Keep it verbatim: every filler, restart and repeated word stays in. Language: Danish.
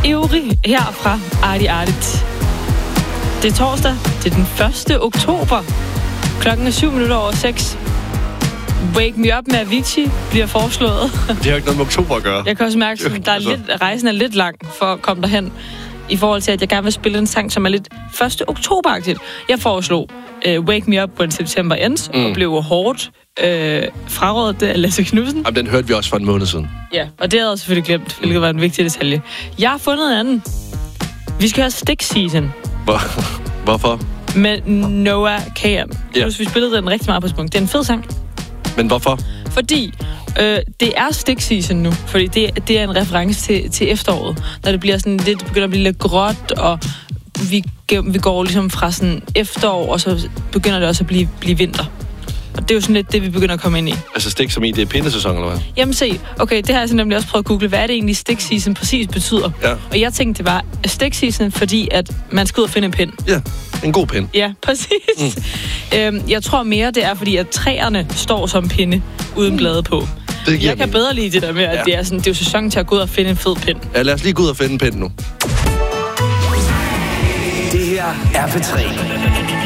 Euri her fra Arti Artit. Det er torsdag, det er den første oktober. Klokken er syv minutter over seks. Wake Me Up med Avicii bliver foreslået. Det har jo ikke noget med oktober at gøre. Jeg kan også mærke, at der er lidt, rejsen er lidt lang for at komme derhen. I forhold til, at jeg gerne vil spille en sang, som er lidt første oktoberagtigt. Jeg foreslog uh, Wake Me Up When September Ends, mm. og blev hårdt uh, frarådet af Lasse Knudsen. Jamen, den hørte vi også for en måned siden. Ja, og det havde jeg selvfølgelig glemt, hvilket var en vigtig detalje. Jeg har fundet en anden. Vi skal have Stick Season. Hvor? Hvorfor? Med Noah Kahan. Ja. Vi spillede den rigtig meget påspunkt. Det er en fed sang. Men hvorfor? Fordi øh, det er Stick Season nu. Fordi det, det er en reference til, til efteråret. Når det bliver sådan lidt, begynder at blive lidt gråt, og vi, vi går ligesom fra sådan efterår, og så begynder det også at blive, blive vinter. Og det er jo sådan lidt det, vi begynder at komme ind i. Altså stik som i, det er pindesæson, eller hvad? Jamen se, okay, det har jeg så nemlig også prøvet at google. Hvad er det egentlig, Stick Season præcis betyder? Ja. Og jeg tænkte, det var Stick Season, fordi at man skal ud og finde en pind. Ja, en god pind. Ja, præcis. Mm. Øhm, jeg tror mere, det er fordi, at træerne står som pinde uden blade på. Det jeg kan bedre lide det der med, at ja. det, er sådan, det er jo sæson til at gå ud og finde en fed pind. Ja, lad os lige gå ud og finde en pind nu. Det her er P tre.